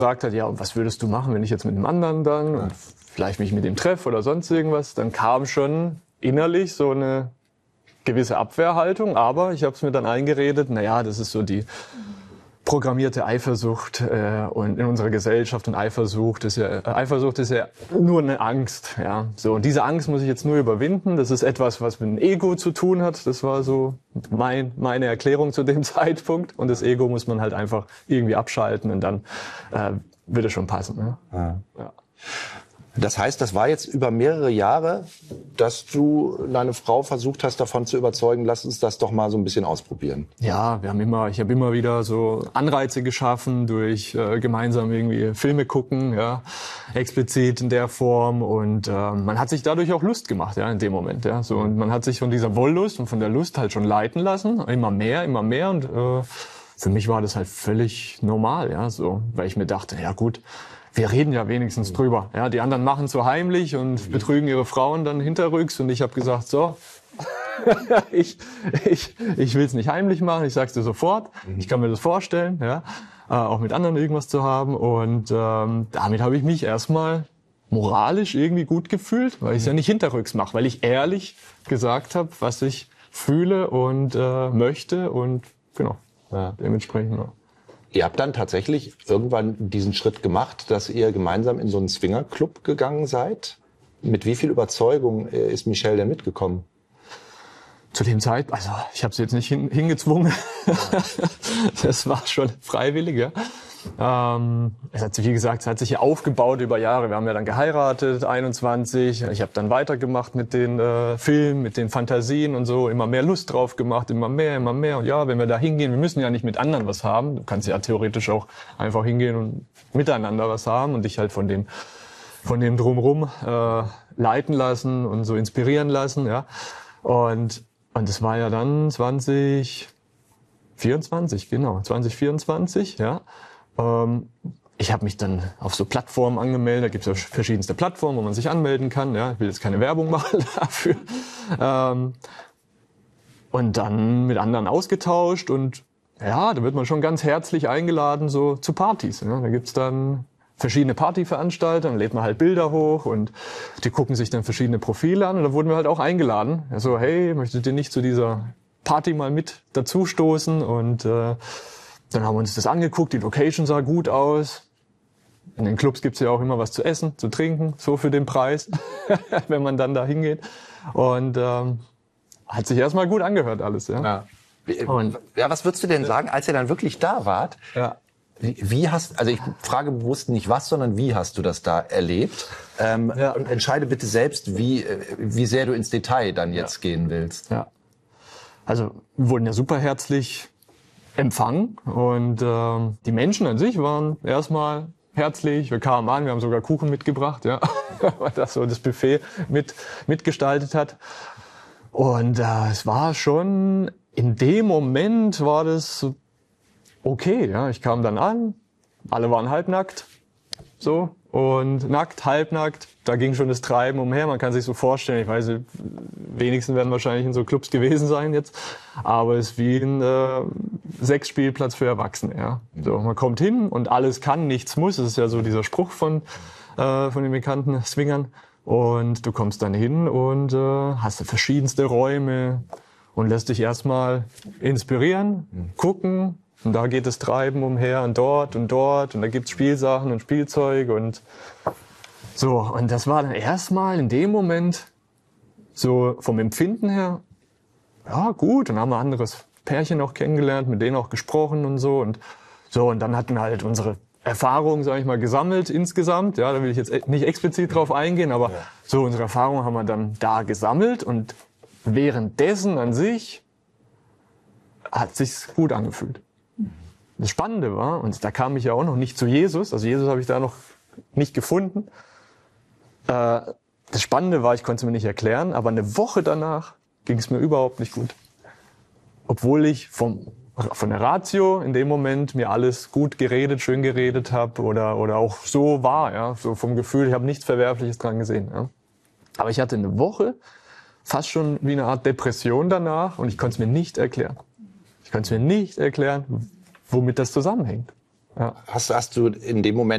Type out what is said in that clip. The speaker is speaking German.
gefragt hat, ja, und was würdest du machen, wenn ich jetzt mit einem anderen dann und vielleicht mich mit dem treffe oder sonst irgendwas, dann kam schon innerlich so eine gewisse Abwehrhaltung, aber ich habe es mir dann eingeredet, naja, das ist so die programmierte Eifersucht und in unserer Gesellschaft, und Eifersucht ist ja nur eine Angst, ja. So, und diese Angst muss ich jetzt nur überwinden. Das ist etwas, was mit dem Ego zu tun hat. Das war so meine Erklärung zu dem Zeitpunkt. Und das Ego muss man halt einfach irgendwie abschalten und dann wird es schon passen. Ne? Ja. Das heißt, das war jetzt über mehrere Jahre, dass du deine Frau versucht hast, davon zu überzeugen, lass uns das doch mal so ein bisschen ausprobieren. Ja, ich habe immer wieder so Anreize geschaffen durch gemeinsam irgendwie Filme gucken, ja, explizit in der Form, und man hat sich dadurch auch Lust gemacht, ja, in dem Moment, ja, so, und man hat sich von dieser Wollust und von der Lust halt schon leiten lassen, immer mehr, und für mich war das halt völlig normal, ja, so, weil ich mir dachte, ja gut, wir reden ja wenigstens drüber. Ja, die anderen machen so heimlich und betrügen ihre Frauen dann hinterrücks. Und ich habe gesagt, so, ich will es nicht heimlich machen, ich sag's dir sofort. Ich kann mir das vorstellen, ja, auch mit anderen irgendwas zu haben. Und damit habe ich mich erstmal moralisch irgendwie gut gefühlt, weil ich es ja nicht hinterrücks mache, weil ich ehrlich gesagt habe, was ich fühle und möchte, und genau, dementsprechend. Ja. Ihr habt dann tatsächlich irgendwann diesen Schritt gemacht, dass ihr gemeinsam in so einen Swingerclub gegangen seid. Mit wie viel Überzeugung ist Michelle denn mitgekommen? Zu dem Zeitpunkt, also ich habe sie jetzt nicht hingezwungen. Das war schon freiwillig, ja. Es hat sich, wie gesagt, ja aufgebaut über Jahre. Wir haben ja dann geheiratet, 21. Ich habe dann weitergemacht mit den Filmen, mit den Fantasien und so. Immer mehr Lust drauf gemacht, immer mehr. Und ja, wenn wir da hingehen, wir müssen ja nicht mit anderen was haben. Du kannst ja theoretisch auch einfach hingehen und miteinander was haben und dich halt von dem Drumherum leiten lassen und so inspirieren lassen, ja. Und das war ja dann 2024, ja. Ich habe mich dann auf so Plattformen angemeldet. Da gibt es ja verschiedenste Plattformen, wo man sich anmelden kann. Ja, ich will jetzt keine Werbung machen dafür. Und dann mit anderen ausgetauscht, und ja, da wird man schon ganz herzlich eingeladen so zu Partys. Ja. Da gibt's dann verschiedene Partyveranstalter, dann lädt man halt Bilder hoch und die gucken sich dann verschiedene Profile an, und da wurden wir halt auch eingeladen. Ja, so, hey, möchtet ihr nicht zu dieser Party mal mit dazustoßen? Und dann haben wir uns das angeguckt, die Location sah gut aus. In den Clubs gibt's ja auch immer was zu essen, zu trinken, so für den Preis, wenn man dann da hingeht. Und hat sich erstmal gut angehört alles. Ja. Ja, was würdest du denn sagen, als ihr dann wirklich da wart? Ja. Also ich frage bewusst nicht was, sondern wie hast du das da erlebt? Und entscheide bitte selbst, wie sehr du ins Detail dann jetzt gehen willst. Ja. Also wir wurden ja super herzlich empfangen, und die Menschen an sich waren erstmal herzlich. Wir kamen an, wir haben sogar Kuchen mitgebracht, ja, weil das so das Buffet mitgestaltet hat. Und es war schon, in dem Moment war das okay, ja. Ich kam dann an, alle waren halbnackt, so, und nackt, halbnackt, da ging schon das Treiben umher. Man kann sich so vorstellen, ich weiß nicht, wenigsten werden wahrscheinlich in so Clubs gewesen sein jetzt, aber es ist wie ein Sexspielplatz für Erwachsene, ja. So, man kommt hin und alles kann, nichts muss. Das ist ja so dieser Spruch von den bekannten Swingern. Und du kommst dann hin und hast verschiedenste Räume und lässt dich erstmal inspirieren, gucken. Und da geht das Treiben umher und dort und dort, und da gibt's Spielsachen und Spielzeug und so. Und das war dann erstmal in dem Moment so vom Empfinden her, ja gut, dann haben wir ein anderes Pärchen auch kennengelernt, mit denen auch gesprochen und so. Und dann hatten wir halt unsere Erfahrungen, sage ich mal, gesammelt insgesamt. Ja, da will ich jetzt nicht explizit drauf eingehen, aber so unsere Erfahrungen haben wir dann da gesammelt, und währenddessen an sich hat sich's gut angefühlt. Das Spannende war, und da kam ich ja auch noch nicht zu Jesus, also Jesus habe ich da noch nicht gefunden. Das Spannende war, ich konnte es mir nicht erklären, aber eine Woche danach ging es mir überhaupt nicht gut. Obwohl ich von der Ratio in dem Moment mir alles gut geredet, schön geredet habe oder auch so war, ja, so vom Gefühl, ich habe nichts Verwerfliches dran gesehen. Ja. Aber ich hatte eine Woche fast schon wie eine Art Depression danach, und ich konnte es mir nicht erklären. Ich konnte es mir nicht erklären, womit das zusammenhängt. Ja. Hast du in dem Moment